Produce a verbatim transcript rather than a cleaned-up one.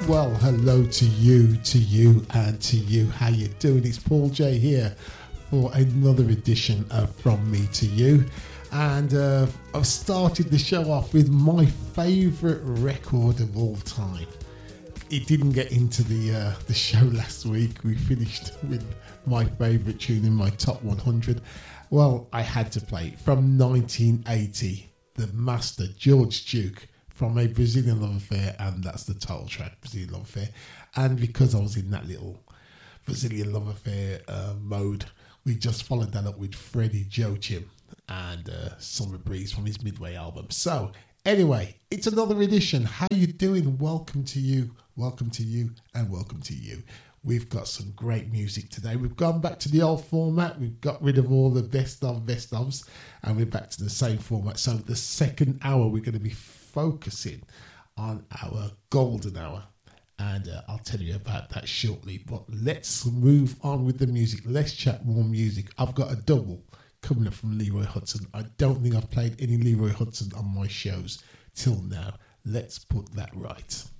Well, hello to you, to you, and to you. How you doing? It's Paul J here for another edition of From Me to You. And uh, I've started the show off with my favourite record of all time. It didn't get into the uh, the show last week. We finished with my favourite tune in my top one hundred. Well, I had to play it from nineteen eighty, the master George Duke from A Brazilian Love Affair, and that's the title track, Brazilian Love Affair. And because I was in that little Brazilian Love Affair uh, mode, we just followed that up with Freddie Joachim and uh, Summer Breeze from his Midway album. So anyway, it's another edition. How you doing? Welcome to you, welcome to you, and welcome to you. We've got some great music today. We've gone back to the old format. We've got rid of all the best of best ofs, and we're back to the same format. So the second hour, we're going to be focusing on our golden hour, and uh, I'll tell you about that shortly. But let's move on with the music. Let's chat more music. I've got a double coming up from Leroy Hudson. I don't think I've played any Leroy Hudson on my shows till now. Let's put that right.